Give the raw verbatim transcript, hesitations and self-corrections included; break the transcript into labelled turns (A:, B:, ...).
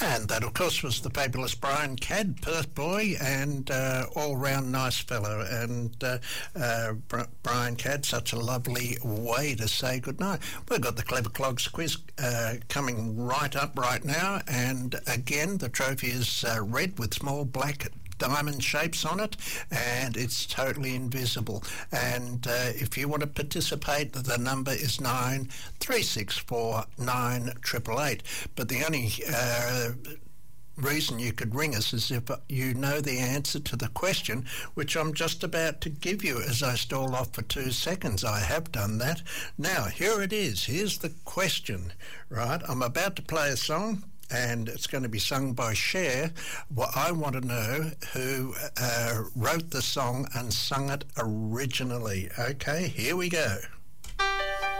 A: And that, of course, was the fabulous Brian Cadd, Perth boy, and uh, all-round nice fellow. And uh, uh, Br- Brian Cadd, such a lovely way to say goodnight. We've got the Clever Clogs quiz uh, coming right up right now. And again, the trophy is uh, red with small black diamond shapes on it, and it's totally invisible. And uh, if you want to participate, the number is nine three six four nine eight eight eight. But the only uh, reason you could ring us is if you know the answer to the question, which I'm just about to give you as I stall off for two seconds. I have done that. Now, here it is. Here's the question, right? I'm about to play a song, and it's going to be sung by Cher. Well, I want to know who uh, wrote the song and sung it originally. Okay, here we go.